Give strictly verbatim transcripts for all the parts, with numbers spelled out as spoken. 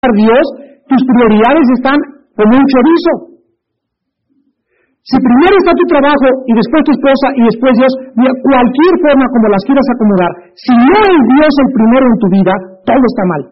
Dios, tus prioridades están como un chorizo. Si primero está tu trabajo y después tu esposa y después Dios, de cualquier forma como las quieras acomodar, si no es Dios el primero en tu vida, todo está mal.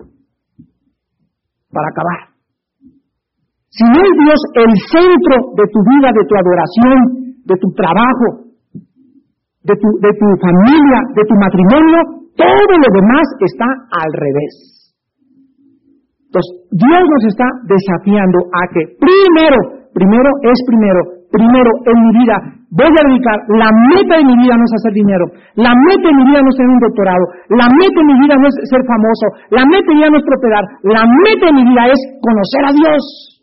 Para acabar. Si no es Dios el centro de tu vida, de tu adoración, de tu trabajo, de tu, de tu familia, de tu matrimonio, todo lo demás está al revés. Entonces, Dios nos está desafiando a que primero, primero es primero, primero en mi vida, voy a dedicar, la meta de mi vida no es hacer dinero, la meta de mi vida no es tener un doctorado, la meta de mi vida no es ser famoso, la meta de mi vida no es prosperar, la meta de mi vida es conocer a Dios.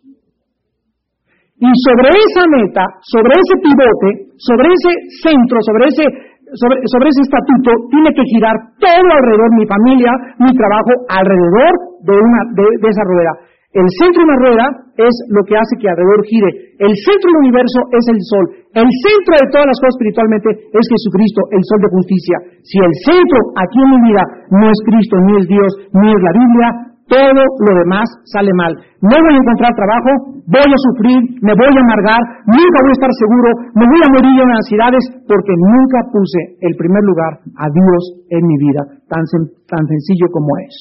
Y sobre esa meta, sobre ese pivote, sobre ese centro, sobre ese, sobre, sobre ese estatuto, tiene que girar todo alrededor, mi familia, mi trabajo, alrededor de, una, de, de esa rueda. El centro de una rueda es lo que hace que alrededor gire. El centro del universo es el sol. El centro de todas las cosas espiritualmente es Jesucristo, el sol de justicia. Si el centro aquí en mi vida no es Cristo, ni es Dios, ni es la Biblia, todo lo demás sale mal. No voy a encontrar trabajo, voy a sufrir, me voy a amargar, nunca voy a estar seguro, me voy a morir en ansiedades, porque nunca puse el primer lugar a Dios en mi vida, tan, tan sencillo como es.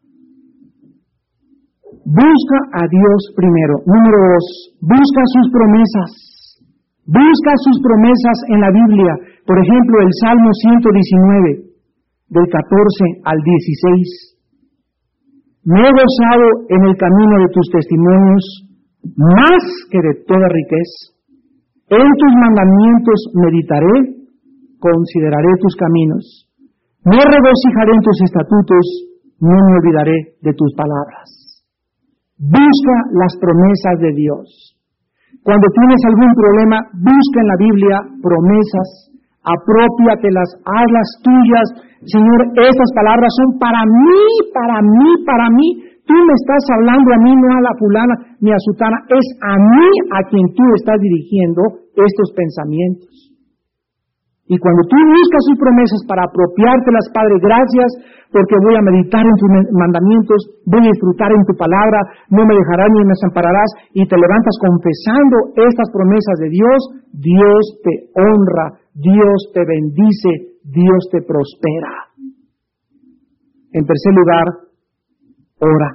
Busca a Dios primero. Número dos, busca sus promesas. Busca sus promesas en la Biblia. Por ejemplo, el Salmo ciento diecinueve, del catorce al dieciséis. Me he gozado en el camino de tus testimonios, más que de toda riqueza. En tus mandamientos meditaré, consideraré tus caminos. Me regocijaré en tus estatutos, no me olvidaré de tus palabras. Busca las promesas de Dios. Cuando tienes algún problema, busca en la Biblia promesas, apropiatelas, hazlas tuyas. Señor, estas palabras son para mí, para mí, para mí. Tú me estás hablando a mí, no a la fulana ni a sutana. Es a mí a quien tú estás dirigiendo estos pensamientos. Y cuando tú buscas sus promesas para apropiártelas, Padre, gracias, porque voy a meditar en tus mandamientos, voy a disfrutar en tu palabra, no me dejarás ni me desampararás, y te levantas confesando estas promesas de Dios, Dios te honra, Dios te bendice, Dios te prospera. En tercer lugar, ora.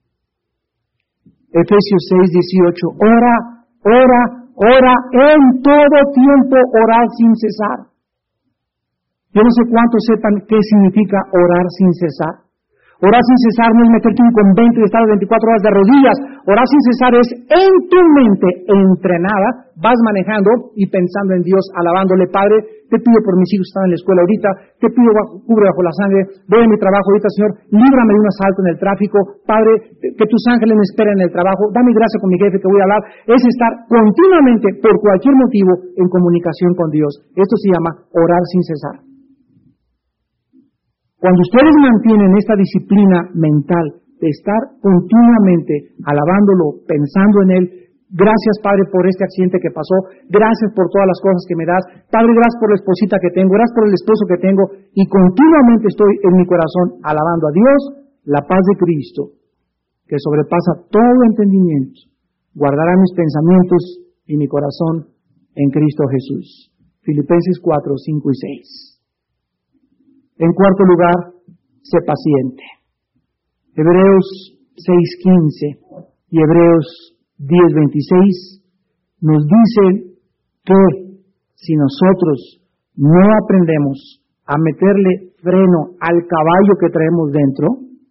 Efesios seis, dieciocho, ora, ora, ora, en todo tiempo orad sin cesar. Yo no sé cuántos sepan qué significa orar sin cesar. Orar sin cesar no es meterte en un convento y estar veinticuatro horas de rodillas. Orar sin cesar es en tu mente entrenada, vas manejando y pensando en Dios, alabándole. Padre, te pido por mis hijos que están en la escuela ahorita, te pido bajo, cubre bajo la sangre, voy a mi trabajo ahorita, Señor, líbrame de un asalto en el tráfico. Padre, que tus ángeles me esperen en el trabajo, dame gracia con mi jefe que voy a hablar. Es estar continuamente, por cualquier motivo, en comunicación con Dios. Esto se llama orar sin cesar. Cuando ustedes mantienen esta disciplina mental de estar continuamente alabándolo, pensando en Él, gracias Padre por este accidente que pasó, gracias por todas las cosas que me das, Padre, gracias por la esposita que tengo, gracias por el esposo que tengo, y continuamente estoy en mi corazón alabando a Dios, la paz de Cristo, que sobrepasa todo entendimiento, guardará mis pensamientos y mi corazón en Cristo Jesús. Filipenses cuatro, cinco y seis. En cuarto lugar, sé paciente. Hebreos seis, quince y Hebreos diez, veintiséis nos dicen que si nosotros no aprendemos a meterle freno al caballo que traemos dentro,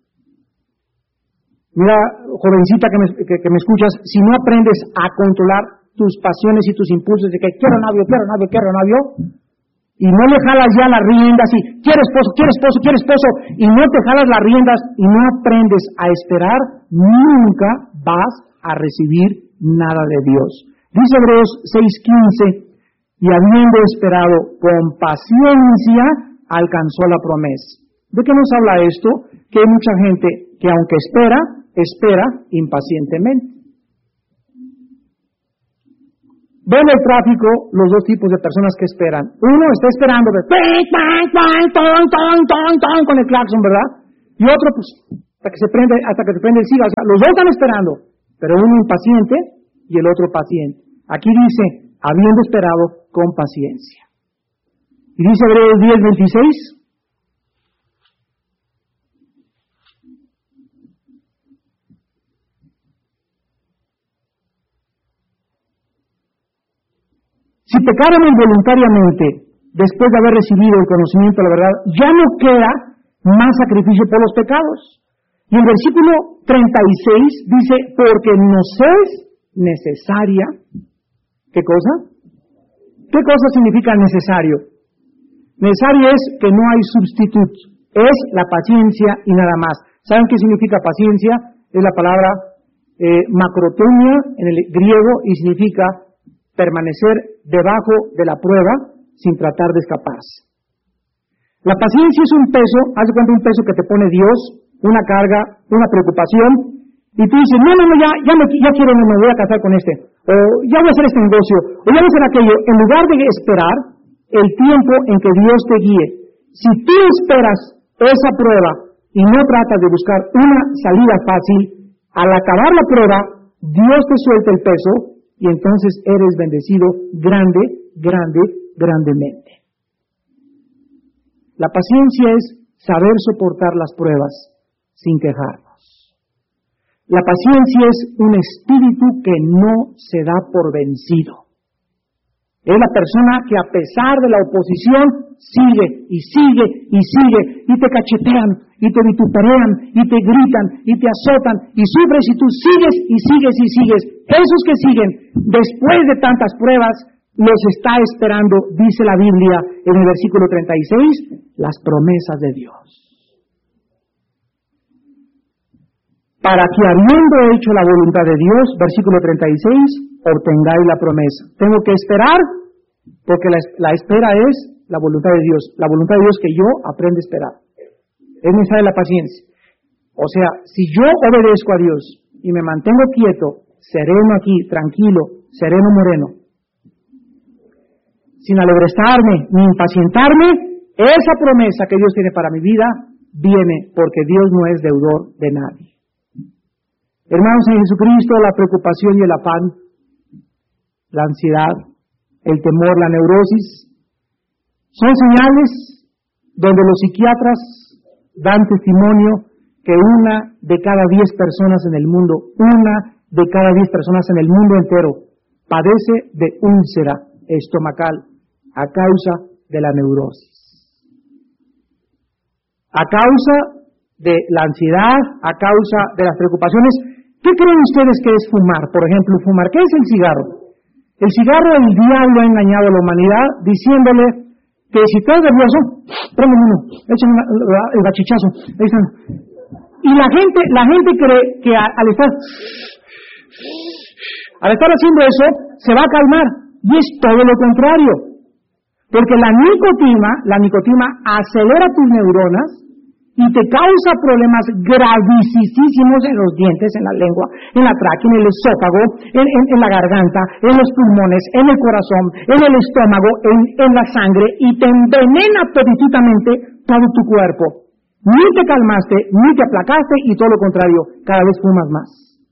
mira, jovencita que me, que, que me escuchas, si no aprendes a controlar tus pasiones y tus impulsos de que quiero novio, quiero novio, quiero novio, y no le jalas ya las riendas y quiero esposo, quiero esposo, quiero esposo, y no te jalas las riendas y no aprendes a esperar, nunca vas a recibir nada de Dios. Dice Hebreos seis, quince, y habiendo esperado con paciencia, alcanzó la promesa. ¿De qué nos habla esto? Que hay mucha gente que aunque espera, espera impacientemente. Ven el tráfico los dos tipos de personas que esperan. Uno está esperando de con el claxon, ¿verdad? Y otro, pues, hasta que se prende, hasta que se prende el cigarro. O sea, los dos están esperando, pero uno impaciente y el otro paciente. Aquí dice, habiendo esperado con paciencia. Y dice Hebreos diez veintiséis. Si pecáramos voluntariamente, después de haber recibido el conocimiento de la verdad, ya no queda más sacrificio por los pecados. Y el versículo treinta y seis dice, porque nos es necesaria, ¿qué cosa? ¿Qué cosa significa necesario? Necesario es que no hay sustituto, es la paciencia y nada más. ¿Saben qué significa paciencia? Es la palabra eh, macrotomia en el griego y significa permanecer debajo de la prueba sin tratar de escaparse. La paciencia es un peso, haz de cuenta un peso que te pone Dios, una carga, una preocupación, y tú dices, no, no, no, ya, ya, me, ya quiero, no me voy a casar con este, o ya voy a hacer este negocio, o ya voy a hacer aquello. En lugar de esperar el tiempo en que Dios te guíe, si tú esperas esa prueba y no tratas de buscar una salida fácil, al acabar la prueba, Dios te suelta el peso y entonces eres bendecido grande, grande, grandemente. La paciencia es saber soportar las pruebas sin quejarnos. La paciencia es un espíritu que no se da por vencido. Es la persona que a pesar de la oposición sigue y sigue y sigue y te cachetean y te vituperan y te gritan y te azotan y sufres y tú sigues y sigues y sigues. Esos que siguen después de tantas pruebas los está esperando, dice la Biblia en el versículo treinta y seis, las promesas de Dios. Para que habiendo hecho la voluntad de Dios, versículo treinta y seis, obtengáis la promesa. Tengo que esperar, porque la, la espera es la voluntad de Dios. La voluntad de Dios que yo aprendo a esperar. Es necesaria la paciencia. O sea, si yo obedezco a Dios y me mantengo quieto, sereno aquí, tranquilo, sereno moreno, sin alebrestarme ni impacientarme, esa promesa que Dios tiene para mi vida viene porque Dios no es deudor de nadie. Hermanos en Jesucristo, la preocupación y el afán, la ansiedad, el temor, la neurosis, son señales donde los psiquiatras dan testimonio que una de cada diez personas en el mundo, una de cada diez personas en el mundo entero, padece de úlcera estomacal a causa de la neurosis. A causa de la ansiedad, a causa de las preocupaciones. ¿Qué creen ustedes que es fumar? Por ejemplo, fumar. ¿Qué es el cigarro? El cigarro, el diablo ha engañado a la humanidad diciéndole que si estás nervioso, prende uno, échame el bachichazo. Y la gente, la gente cree que al estar, al estar haciendo eso, se va a calmar. Y es todo lo contrario. Porque la nicotina, la nicotina acelera tus neuronas y te causa problemas gravísimos en los dientes, en la lengua, en la tráquea, en el esófago, en, en, en la garganta, en los pulmones, en el corazón, en el estómago, en, en la sangre, y te envenena toditutamente todo tu cuerpo. Ni te calmaste, ni te aplacaste, y todo lo contrario, cada vez fumas más.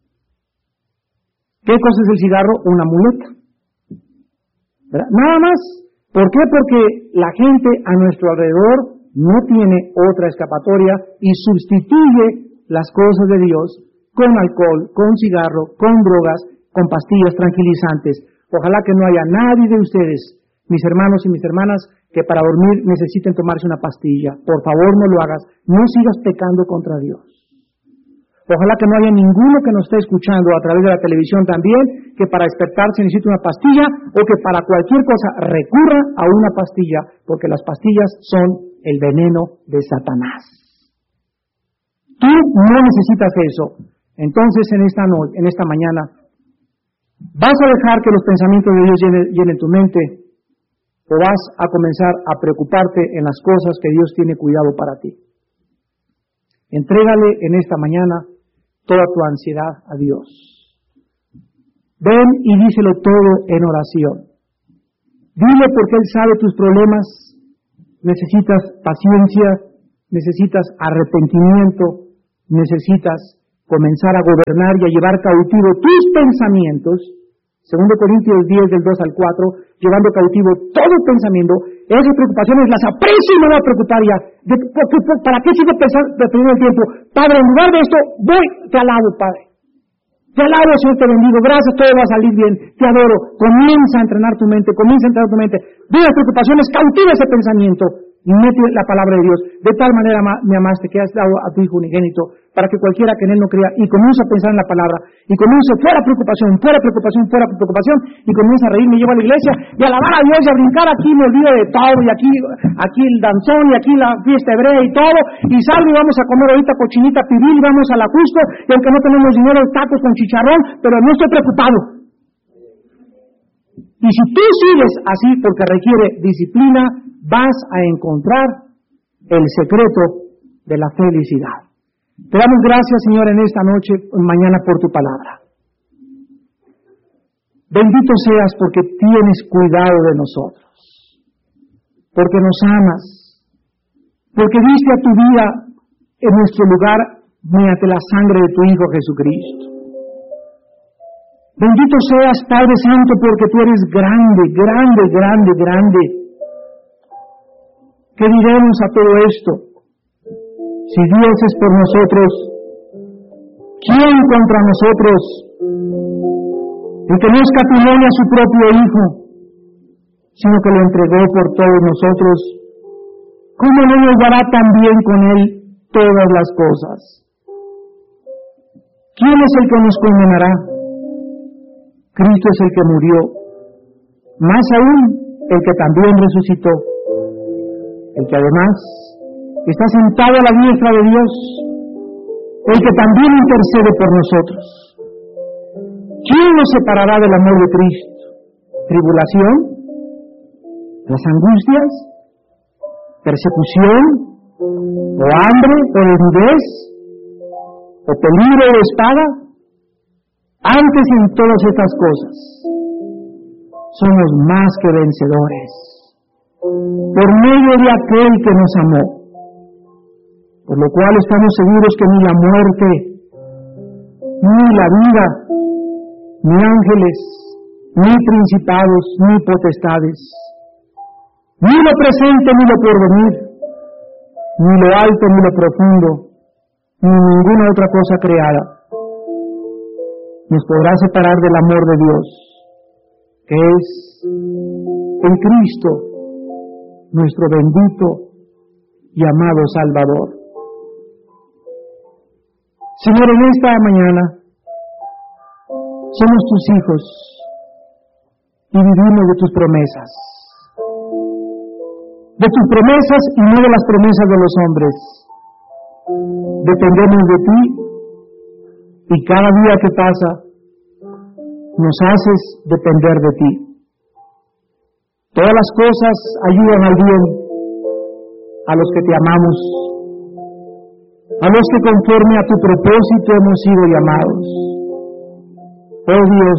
¿Qué cosa es el cigarro? Una muleta. ¿Verdad? Nada más. ¿Por qué? Porque la gente a nuestro alrededor no tiene otra escapatoria y sustituye las cosas de Dios con alcohol, con cigarro, con drogas, con pastillas tranquilizantes. Ojalá que no haya nadie de ustedes, mis hermanos y mis hermanas, que para dormir necesiten tomarse una pastilla. Por favor, no lo hagas. No sigas pecando contra Dios. Ojalá que no haya ninguno que nos esté escuchando a través de la televisión también, que para despertarse necesite una pastilla o que para cualquier cosa recurra a una pastilla, porque las pastillas son el veneno de Satanás. Tú no necesitas eso. Entonces, en esta noche, en esta mañana, ¿vas a dejar que los pensamientos de Dios llenen, llenen tu mente? ¿O vas a comenzar a preocuparte en las cosas que Dios tiene cuidado para ti? Entrégale en esta mañana toda tu ansiedad a Dios. Ven y díselo todo en oración. Dile porque Él sabe tus problemas. Necesitas paciencia, necesitas arrepentimiento, necesitas comenzar a gobernar y a llevar cautivo tus pensamientos, segundo Corintios diez, del dos al cuatro, llevando cautivo todo pensamiento. Esas preocupaciones las aprecio y me voy a preocupar ya. De, por, por, ¿Para qué sigo pensando, perdiendo el tiempo? Padre, en lugar de esto, voy, te alabo, Padre. Te alabo, Señor, te bendigo. Gracias, todo va a salir bien. Te adoro. Comienza a entrenar tu mente, comienza a entrenar tu mente. Ve las preocupaciones, cautiva ese pensamiento y mete la palabra de Dios. De tal manera me amaste que has dado a tu Hijo unigénito para que cualquiera que en Él no crea y comienza a pensar en la palabra y comienza fuera preocupación, fuera preocupación, fuera preocupación y comienza a reír, me llevo a la iglesia y a alabar a Dios y a brincar aquí, me olvido de todo y aquí, aquí el danzón y aquí la fiesta hebrea y todo y salgo y vamos a comer ahorita cochinita pibil, vamos a la Cusco y aunque no tenemos dinero, tacos con chicharrón, pero no estoy preocupado. Y si tú sigues así porque requiere disciplina, vas a encontrar el secreto de la felicidad. Te damos gracias, Señor, en esta noche, mañana, por tu palabra. Bendito seas porque tienes cuidado de nosotros, porque nos amas, porque diste a tu vida en nuestro lugar mediante la sangre de tu Hijo Jesucristo. Bendito seas, Padre Santo, porque tú eres grande, grande, grande, grande. ¿Qué diremos a todo esto? Si Dios es por nosotros, ¿quién contra nosotros? El que no escatimó a su propio Hijo, sino que lo entregó por todos nosotros, ¿cómo no nos dará también con Él todas las cosas? ¿Quién es el que nos condenará? Cristo es el que murió, más aún el que también resucitó, el que además está sentado a la diestra de Dios, el que también intercede por nosotros. ¿Quién nos separará del amor de Cristo? ¿Tribulación? ¿Las angustias? ¿Persecución? ¿O hambre? ¿O desnudez? ¿O peligro o espada? Antes en todas estas cosas, somos más que vencedores, por medio de aquel que nos amó. Por lo cual estamos seguros que ni la muerte, ni la vida, ni ángeles, ni principados, ni potestades, ni lo presente, ni lo porvenir, ni lo alto, ni lo profundo, ni ninguna otra cosa creada nos podrá separar del amor de Dios, que es en Cristo, nuestro bendito y amado Salvador. Señor, en esta mañana somos tus hijos y vivimos de tus promesas, de tus promesas y no de las promesas de los hombres. Dependemos de ti y cada día que pasa nos haces depender de ti. Todas las cosas ayudan al bien a los que te amamos, a los que conforme a tu propósito hemos sido llamados. Oh Dios,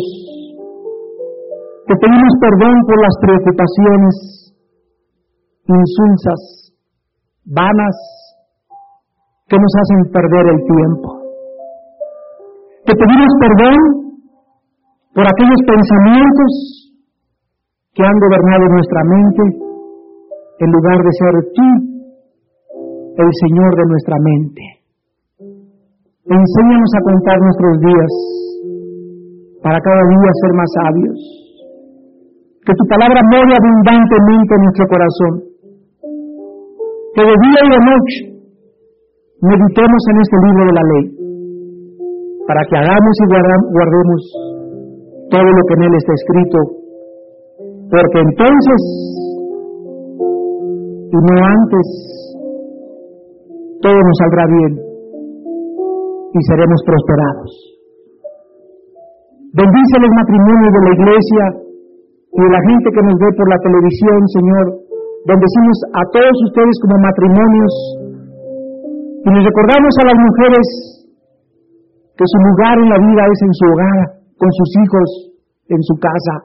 te pedimos perdón por las preocupaciones insulsas, vanas, que nos hacen perder el tiempo. Te pedimos perdón por aquellos pensamientos que han gobernado nuestra mente, en lugar de ser tú el Señor de nuestra mente. Enséñanos a contar nuestros días para cada día ser más sabios. Que tu palabra more abundantemente en nuestro corazón. Que de día y de noche meditemos en este libro de la ley, para que hagamos y guardemos todo lo que en él está escrito, porque entonces, y no antes, todo nos saldrá bien y seremos prosperados. Bendice los matrimonios de la iglesia y de la gente que nos ve por la televisión, Señor. Bendecimos a todos ustedes como matrimonios y les recordamos a las mujeres que su lugar en la vida es en su hogar, con sus hijos, en su casa.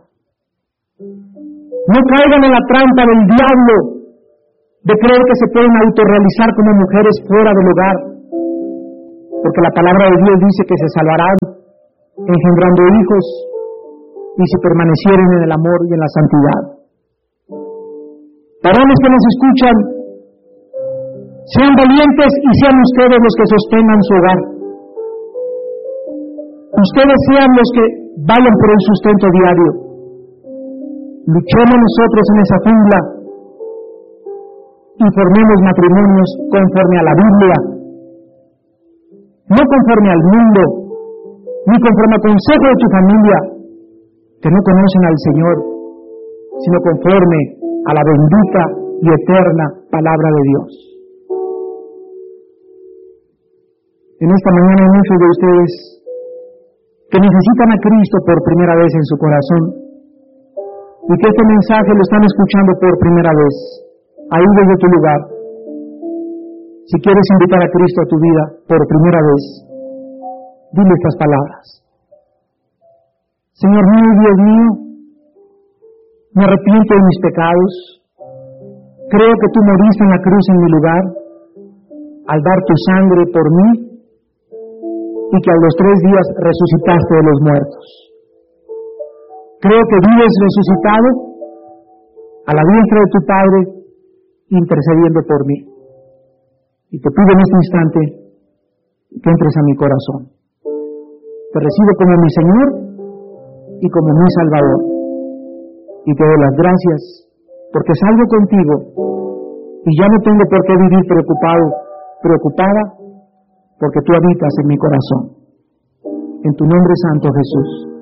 No caigan en la trampa del diablo de creer que se pueden autorrealizar como mujeres fuera del hogar. porque la palabra de Dios dice que se salvarán engendrando hijos y si permanecieren en el amor y en la santidad. Varones que nos escuchan, sean valientes y sean ustedes los que sostengan su hogar. Ustedes sean los que vayan por el sustento diario. Luchemos nosotros en esa jungla y formemos matrimonios conforme a la Biblia, no conforme al mundo, ni conforme al consejo de tu familia, que no conocen al Señor, sino conforme a la bendita y eterna palabra de Dios. En esta mañana hay muchos de ustedes que necesitan a Cristo por primera vez en su corazón y que este mensaje lo están escuchando por primera vez, ahí desde tu lugar. Si quieres invitar a Cristo a tu vida por primera vez, dile estas palabras. Señor mío y Dios mío, me arrepiento de mis pecados, creo que tú moriste en la cruz en mi lugar, al dar tu sangre por mí, y que a los tres días resucitaste de los muertos. Creo que vives resucitado a la diestra de tu Padre, intercediendo por mí. Y te pido en este instante que entres a mi corazón. Te recibo como mi Señor y como mi Salvador. Y te doy las gracias porque salgo contigo y ya no tengo por qué vivir preocupado, preocupada, porque tú habitas en mi corazón. En tu nombre santo, Jesús.